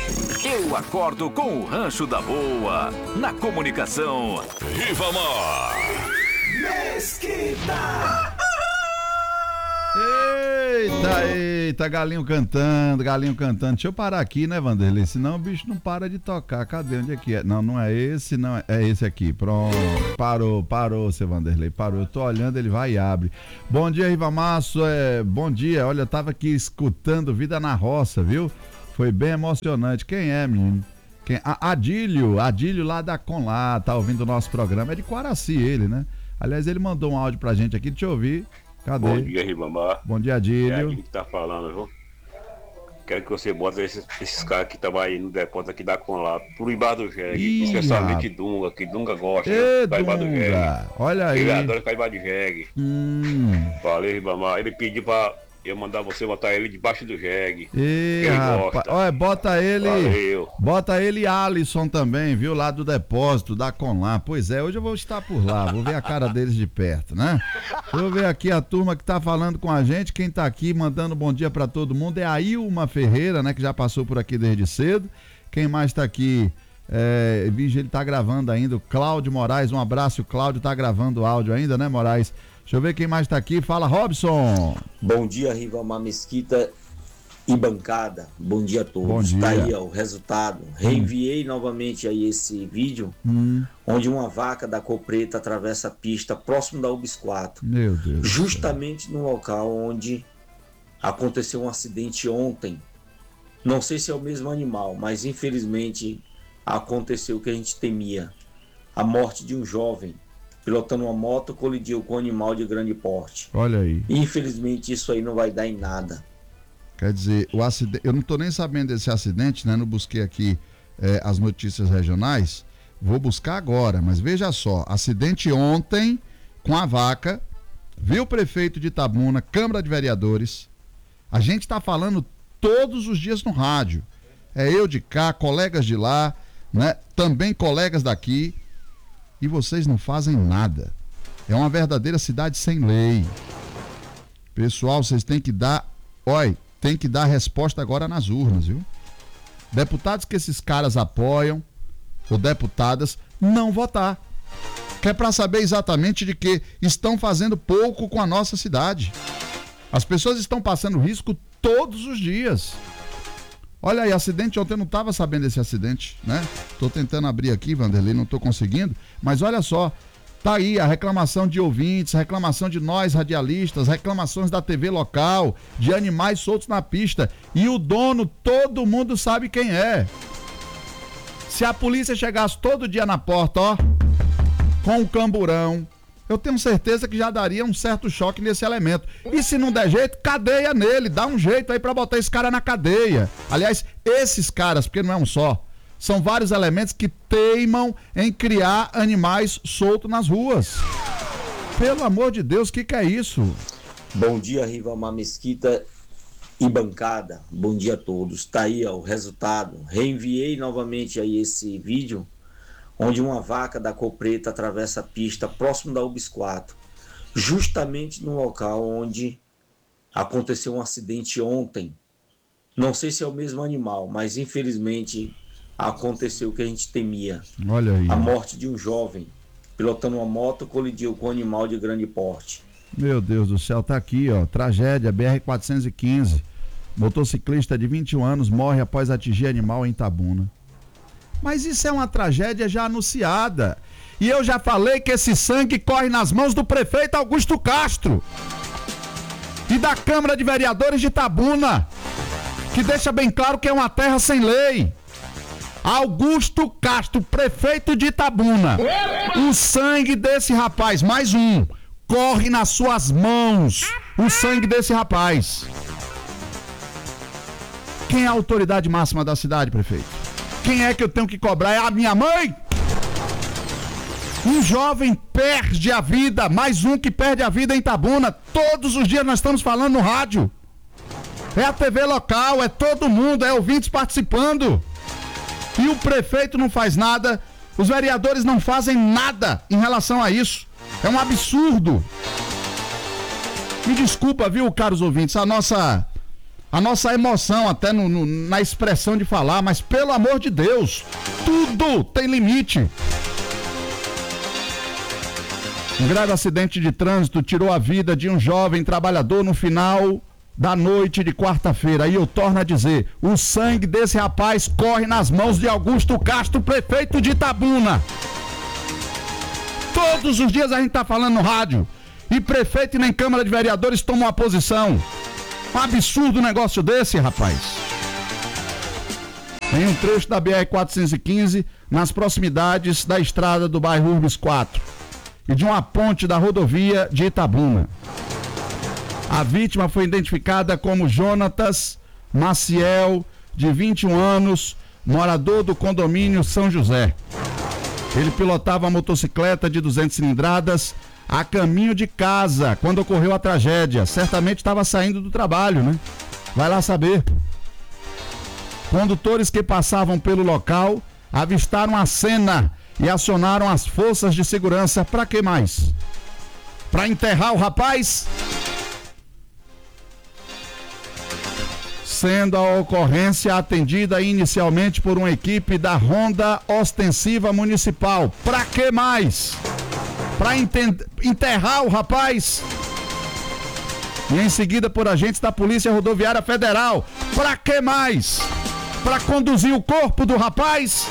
Eu acordo com o Rancho da Boa, na comunicação. Ribamar. Mesquita. Eita, galinho cantando. Deixa eu parar aqui, né, Vanderlei? Senão o bicho não para de tocar. Cadê? Onde é que é? Não é esse, não. É esse aqui. Pronto. Parou, seu Vanderlei. Parou. Eu tô olhando, ele vai e abre. Bom dia, Ribamaço. Bom dia. Olha, eu tava aqui escutando Vida na Roça, viu? Foi bem emocionante. Quem é, menino? Adílio lá da Conlá, tá ouvindo o nosso programa. É de Quaraci ele, né? Aliás, ele mandou um áudio pra gente aqui, deixa eu ouvir. Cadê? Bom dia, Ribamar. Bom dia, Adílio. É aqui que tá falando, viu? Quero que você bota esses caras que estavam aí no depósito aqui da Conlá, por embaixo do jegue, especialmente Dunga, que Dunga gosta. Dunga, olha aí. Ele adora ficar embaixo do jegue. Falei, Ribamar. Ele pediu pra eu mandar você botar ele debaixo do jegue. Rapaz, olha, bota ele. Valeu. Bota ele e Alisson também, viu? Lá do depósito, da Conlá. Pois é, hoje eu vou estar por lá, vou ver a cara deles de perto, né? Deixa eu ver aqui a turma que tá falando com a gente. Quem tá aqui mandando bom dia pra todo mundo é a Ilma Ferreira, né? Que já passou por aqui desde cedo. Quem mais tá aqui? Vige, ele tá gravando ainda. O Cláudio Moraes, um abraço. O Cláudio tá gravando o áudio ainda, né, Moraes? Deixa eu ver quem mais tá aqui. Fala, Robson. Bom dia, Ribamar Mesquita e bancada. Bom dia a todos. Bom dia. Tá aí, ó, o resultado. Reenviei novamente aí esse vídeo, onde uma vaca da cor preta atravessa a pista próximo da UBS 4. Meu Deus. Justamente no local onde aconteceu um acidente ontem. Não sei se é o mesmo animal, mas infelizmente aconteceu o que a gente temia. A morte de um jovem pilotando uma moto, colidiu com um animal de grande porte. Olha aí. Infelizmente isso aí não vai dar em nada. Quer dizer, o acidente, eu não tô nem sabendo desse acidente, né? Não busquei aqui as notícias regionais. Vou buscar agora, mas veja só, acidente ontem com a vaca, viu o prefeito de Itabuna, Câmara de Vereadores. A gente tá falando todos os dias no rádio. É eu de cá, colegas de lá, né? Também colegas daqui. E vocês não fazem nada. É uma verdadeira cidade sem lei. Pessoal, vocês têm que dar... tem que dar resposta agora nas urnas, viu? Deputados que esses caras apoiam, ou deputadas, não votar. Que é pra saber exatamente de que estão fazendo pouco com a nossa cidade. As pessoas estão passando risco todos os dias. Olha aí, acidente, ontem eu não estava sabendo desse acidente, né? Tô tentando abrir aqui, Vanderlei, não tô conseguindo, mas olha só, tá aí a reclamação de ouvintes, reclamação de nós radialistas, reclamações da TV local, de animais soltos na pista, e o dono, todo mundo sabe quem é. Se a polícia chegasse todo dia na porta, ó, com o camburão, eu tenho certeza que já daria um certo choque nesse elemento. E se não der jeito, cadeia nele, dá um jeito aí pra botar esse cara na cadeia. Aliás, esses caras, porque não é um só, são vários elementos que teimam em criar animais soltos nas ruas. Pelo amor de Deus, o que é isso? Bom dia, Ribamar Mesquita e bancada. Bom dia a todos. Tá aí, ó, o resultado. Reenviei novamente aí esse vídeo, onde uma vaca da cor preta atravessa a pista próximo da UBS 4, justamente no local onde aconteceu um acidente ontem. Não sei se é o mesmo animal, mas infelizmente aconteceu o que a gente temia. Olha aí. A morte de um jovem pilotando uma moto, colidiu com um animal de grande porte. Meu Deus do céu, tá aqui, ó, tragédia, BR-415. Motociclista de 21 anos morre após atingir animal em Itabuna. Mas isso é uma tragédia já anunciada. E eu já falei que esse sangue corre nas mãos do prefeito Augusto Castro e da Câmara de Vereadores de Itabuna, que deixa bem claro que é uma terra sem lei. Augusto Castro, prefeito de Itabuna. O sangue desse rapaz, mais um, corre nas suas mãos. O sangue desse rapaz. Quem é a autoridade máxima da cidade, prefeito? Quem é que eu tenho que cobrar? É a minha mãe? Um jovem perde a vida, mais um que perde a vida em Itabuna. Todos os dias nós estamos falando no rádio. É a TV local, é todo mundo, é ouvintes participando. E o prefeito não faz nada, os vereadores não fazem nada em relação a isso. É um absurdo. Me desculpa, viu, caros ouvintes, a nossa emoção até na expressão de falar, mas pelo amor de Deus, tudo tem limite. Um grave acidente de trânsito tirou a vida de um jovem trabalhador no final da noite de quarta-feira. E eu torno a dizer, o sangue desse rapaz corre nas mãos de Augusto Castro, prefeito de Itabuna. Todos os dias a gente tá falando no rádio. E prefeito e nem Câmara de Vereadores tomam uma posição. Um absurdo um negócio desse, rapaz. Em um trecho da BR-415, nas proximidades da estrada do bairro Urbis 4 e de uma ponte da rodovia de Itabuna. A vítima foi identificada como Jonatas Maciel, de 21 anos, morador do condomínio São José. Ele pilotava a motocicleta de 200 cilindradas a caminho de casa quando ocorreu a tragédia. Certamente estava saindo do trabalho, né? Vai lá saber. Condutores que passavam pelo local avistaram a cena e acionaram as forças de segurança. Para que mais? Para enterrar o rapaz? Sendo a ocorrência atendida inicialmente por uma equipe da Ronda Ostensiva Municipal. Para que mais? Para enterrar o rapaz? E em seguida por agentes da Polícia Rodoviária Federal. Para que mais? Para conduzir o corpo do rapaz?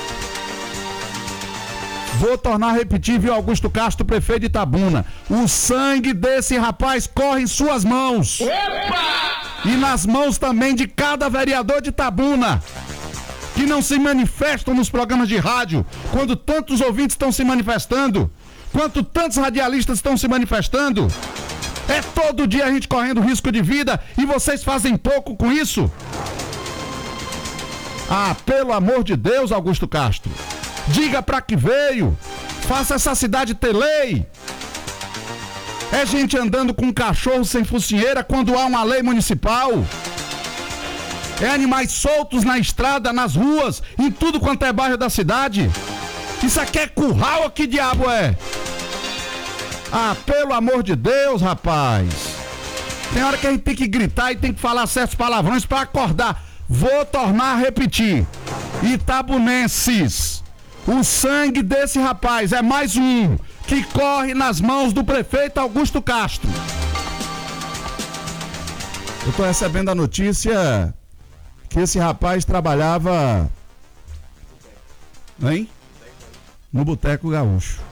Vou tornar a repetir, viu, Augusto Castro, prefeito de Itabuna. O sangue desse rapaz corre em suas mãos. Opa! E nas mãos também de cada vereador de Itabuna, que não se manifestam nos programas de rádio, quando tantos ouvintes estão se manifestando, quanto tantos radialistas estão se manifestando. É todo dia a gente correndo risco de vida e vocês fazem pouco com isso. Ah, pelo amor de Deus, Augusto Castro. Diga pra que veio. Faça essa cidade ter lei. É gente andando com cachorro sem focinheira quando há uma lei municipal. É animais soltos na estrada, nas ruas, em tudo quanto é bairro da cidade. Isso aqui é curral ou que diabo é? Ah, pelo amor de Deus, rapaz. Tem hora que a gente tem que gritar e tem que falar certos palavrões pra acordar. Vou tornar a repetir. Itabunenses, o sangue desse rapaz é mais um que corre nas mãos do prefeito Augusto Castro. Eu tô recebendo a notícia que esse rapaz trabalhava, hein? No Boteco Gaúcho.